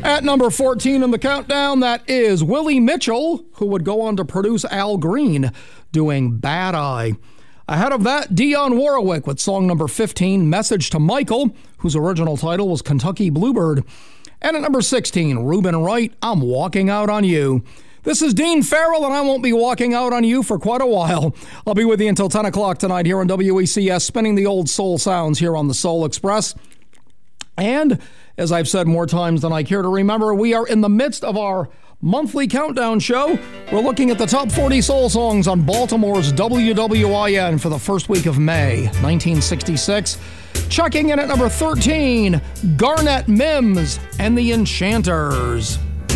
At number 14 in the countdown, that is Willie Mitchell, who would go on to produce Al Green, doing Bad Eye. Ahead of that, Dionne Warwick with song number 15, Message to Michael, whose original title was Kentucky Bluebird. And at number 16, Reuben Wright, I'm Walking Out on You. This is Dean Farrell, and I won't be walking out on you for quite a while. I'll be with you until 10 o'clock tonight here on WECS, spinning the old soul sounds here on the Soul Express. And, as I've said more times than I care to remember, we are in the midst of our monthly countdown show. We're looking at the top 40 soul songs on Baltimore's WWIN for the first week of May, 1966. Checking in at number 13, Garnett Mims and the Enchanters.